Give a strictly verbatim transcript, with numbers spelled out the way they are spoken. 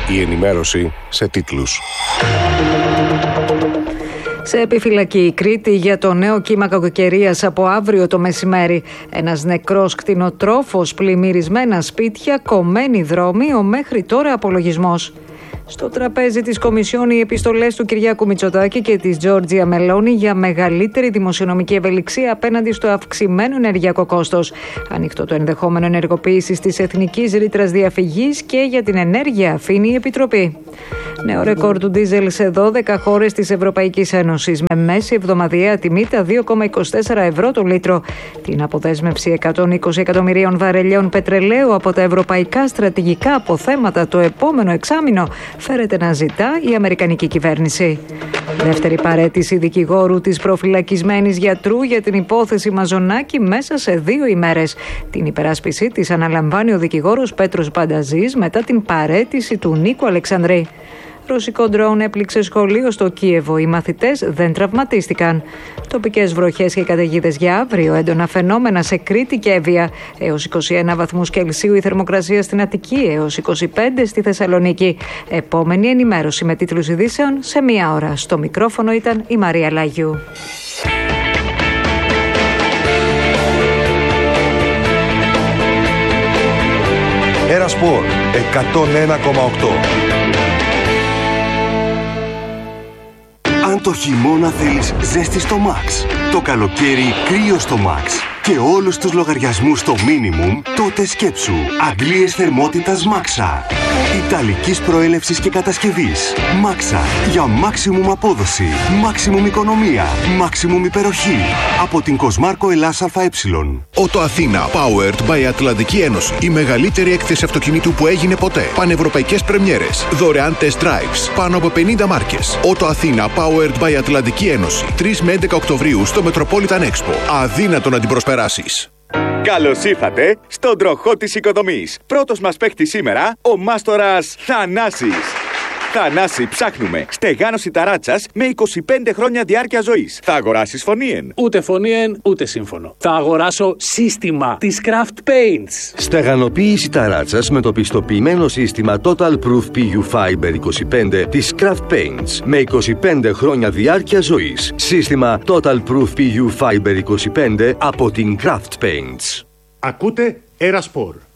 Η ενημέρωση σε τίτλους. Σε επιφυλακή η Κρήτη για το νέο κύμα κακοκαιρίας από αύριο το μεσημέρι. Ένας νεκρός κτηνοτρόφος, πλημμυρισμένα σπίτια, κομμένοι δρόμοι, ο μέχρι τώρα απολογισμός. Στο τραπέζι της Κομισιόν οι επιστολές του Κυριάκου Μητσοτάκη και της Τζόρτζια Μελόνι για μεγαλύτερη δημοσιονομική ευελιξία απέναντι στο αυξημένο ενεργειακό κόστος. Ανοιχτό το ενδεχόμενο ενεργοποίησης της εθνικής ρήτρας διαφυγής και για την ενέργεια αφήνει η Επιτροπή. Νέο ρεκόρ του ντίζελ σε δώδεκα χώρες της Ευρωπαϊκής Ένωσης με μέση εβδομαδιαία τιμή τα δύο κόμμα είκοσι τέσσερα ευρώ το λίτρο. Την αποδέσμευση εκατόν είκοσι εκατομμυρίων βαρελιών πετρελαίου από τα ευρωπαϊκά στρατηγικά αποθέματα το επόμενο εξάμηνο φέρεται να ζητά η Αμερικανική κυβέρνηση. Δεύτερη παραίτηση δικηγόρου της προφυλακισμένης γιατρού για την υπόθεση Μαζονάκη μέσα σε δύο ημέρες. Την υπεράσπιση της αναλαμβάνει ο δικηγόρος Πέτρος Πανταζής μετά την παραίτηση του Νίκου Αλεξανδρή. Ρωσικό ντρόουν έπληξε σχολείο στο Κίεβο. Οι μαθητές δεν τραυματίστηκαν. Τοπικές βροχές και καταιγίδες για αύριο. Έντονα φαινόμενα σε Κρήτη και Εύβοια. Έως είκοσι ένα βαθμούς Κελσίου η θερμοκρασία στην Αττική. Έως είκοσι πέντε στη Θεσσαλονίκη. Επόμενη ενημέρωση με τίτλους ειδήσεων σε μία ώρα. Στο μικρόφωνο ήταν η Μαρία Λάγιου. Ένα σπορ εκατόν ένα κόμμα οκτώ. Αν το χειμώνα θέλεις ζέστη στο Max, το καλοκαίρι κρύο στο Max και όλους τους λογαριασμούς στο minimum, τότε σκέψου αντλίες θερμότητας Maxa. Ιταλικής προέλευσης και κατασκευής. Maxa για maximum απόδοση, maximum οικονομία, maximum υπεροχή. Από την Κοσμάρκο Ελλάς ΑΕ. Ότο Αθήνα Powered by Ατλαντική Ένωση. Η μεγαλύτερη έκθεση αυτοκινήτου που έγινε ποτέ. Πανευρωπαϊκές πρεμιέρες. Δωρεάν test drives. Πάνω από πενήντα μάρκες. Ότο Αθήνα Powered by Ατλαντική Ένωση. τρεις με έντεκα Οκτωβρίου στο Metropolitan Expo. Αδύνατο να την προσπεράσεις. Καλώς ήρθατε στον τροχό της οικοδομής. Πρώτος μας παίχτης σήμερα, ο μάστορας Θανάσης. Θανάση, ψάχνουμε στεγάνωση ταράτσας με είκοσι πέντε χρόνια διάρκεια ζωής. Θα αγοράσεις φωνήεν? Ούτε φωνήεν, ούτε σύμφωνο. Θα αγοράσω σύστημα της Craft Paints. Στεγανοποίηση ταράτσας με το πιστοποιημένο σύστημα Total Proof πι γιου Fiber είκοσι πέντε της Craft Paints με είκοσι πέντε χρόνια διάρκεια ζωής. Σύστημα Total Proof πι γιου Fiber είκοσι πέντε από την Craft Paints. Ακούτε Era Sport.